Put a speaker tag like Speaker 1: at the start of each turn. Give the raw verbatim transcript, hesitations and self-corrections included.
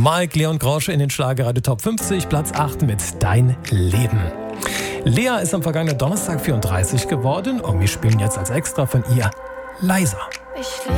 Speaker 1: Mike Leon Grosch in den Schlagerradio Top fünfzig, Platz acht mit Dein Leben. Lea ist am vergangenen Donnerstag vierunddreißig geworden und wir spielen jetzt als Extra von ihr Leiser.
Speaker 2: Ich